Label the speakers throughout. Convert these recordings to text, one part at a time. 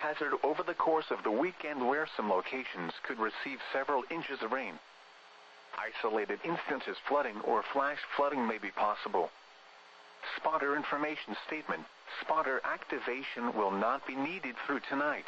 Speaker 1: hazard over the course of the weekend where some locations could receive several inches of rain. Isolated instances flooding or flash flooding may be possible. Spotter information statement. Spotter activation will not be needed through tonight.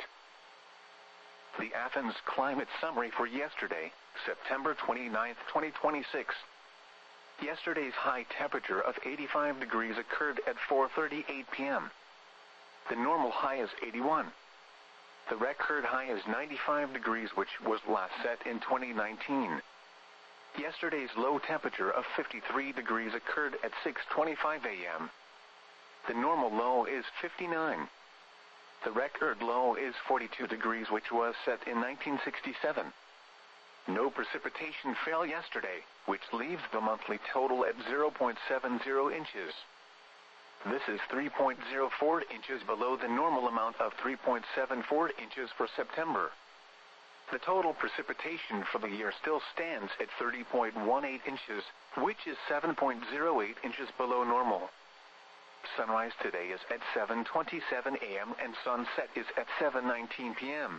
Speaker 1: The Athens climate summary for yesterday, September 29, 2026. Yesterday's high temperature of 85 degrees occurred at 4:38 p.m. The normal high is 81. The record high is 95 degrees, which was last set in 2019. Yesterday's low temperature of 53 degrees occurred at 6:25 a.m. The normal low is 59. The record low is 42 degrees, which was set in 1967. No precipitation fell yesterday, which leaves the monthly total at 0.70 inches. This is 3.04 inches below the normal amount of 3.74 inches for September. The total precipitation for the year still stands at 30.18 inches, which is 7.08 inches below normal. Sunrise today is at 7:27 a.m. and sunset is at 7:19 p.m.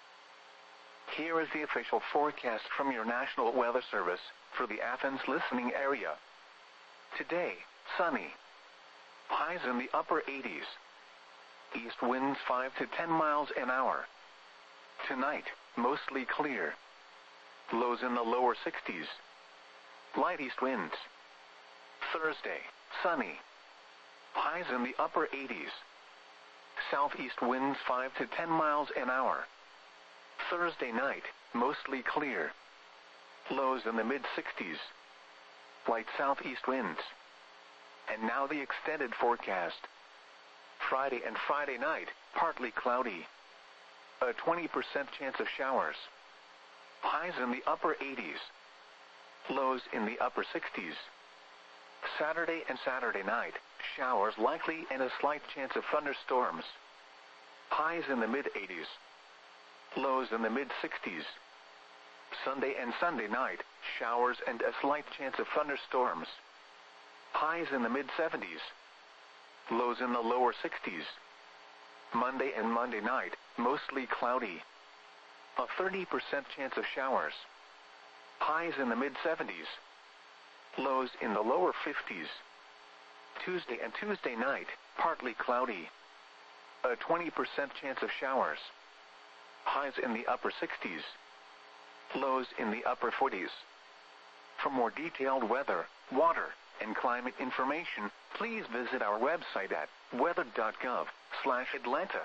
Speaker 1: Here is the official forecast from your National Weather Service for the Athens listening area. Today, sunny. Highs in the upper 80s. East winds 5 to 10 miles an hour. Tonight, mostly clear. Lows in the lower 60s. Light east winds. Thursday, sunny. Highs in the upper 80s. Southeast winds 5 to 10 miles an hour. Thursday night, mostly clear. Lows in the mid-60s. Light southeast winds. And now the extended forecast. Friday and Friday night, partly cloudy. A 20% chance of showers. Highs in the upper 80s. Lows in the upper 60s. Saturday and Saturday night, showers likely and a slight chance of thunderstorms. Highs in the mid-80s. Lows in the mid-60s. Sunday and Sunday night, showers and a slight chance of thunderstorms. Highs in the mid-70s. Lows in the lower 60s. Monday and Monday night, mostly cloudy. A 30% chance of showers. Highs in the mid-70s. Lows in the lower 50s. Tuesday and Tuesday night, partly cloudy. A 20% chance of showers. Highs in the upper 60s. Lows in the upper 40s. For more detailed weather, water, and climate information, please visit our website at weather.gov/Atlanta.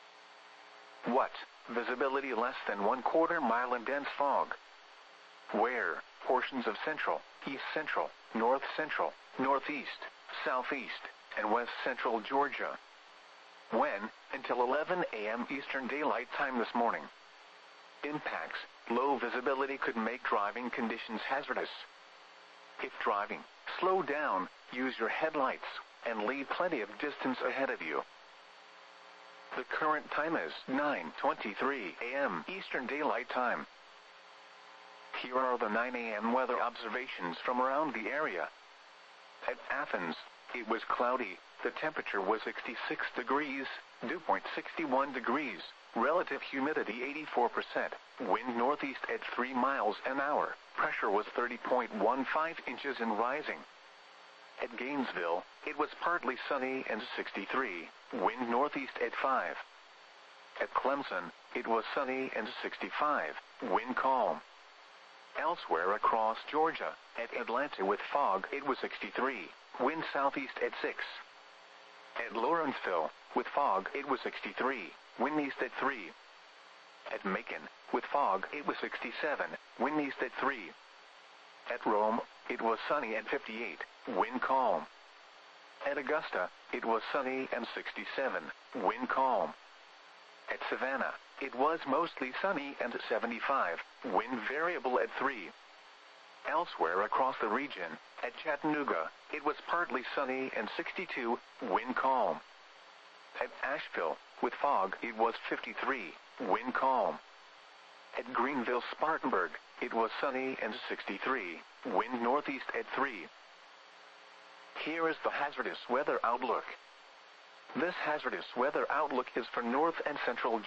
Speaker 1: What? Visibility less than 1/4 mile in dense fog. Where? Portions of central, east central, north central, northeast, southeast, and west central Georgia. When? Until 11 a.m. Eastern Daylight Time this morning. Impacts. Low visibility could make driving conditions hazardous. If driving, slow down, use your headlights, and leave plenty of distance ahead of you. The current time is 9:23 a.m. Eastern Daylight Time. Here are the 9 a.m. weather observations from around the area. At Athens, it was cloudy. The temperature was 66 degrees, dew point 61 degrees, relative humidity 84%, wind northeast at 3 miles an hour, pressure was 30.15 inches and rising. At Gainesville, it was partly sunny and 63, wind northeast at 5. At Clemson, it was sunny and 65, wind calm. Elsewhere across Georgia, at Atlanta with fog, it was 63, wind southeast at 6. At Lawrenceville, with fog, it was 63, wind east at 3. At Macon, with fog, it was 67, wind east at 3. At Rome, it was sunny and 58, wind calm. At Augusta, it was sunny and 67, wind calm. At Savannah, it was mostly sunny and 75, wind variable at 3. Elsewhere across the region, at Chattanooga, it was partly sunny and 62, wind calm. At Asheville, with fog, it was 53, wind calm. At Greenville-Spartanburg, it was sunny and 63, wind northeast at 3. Here is the hazardous weather outlook. This hazardous weather outlook is for north and central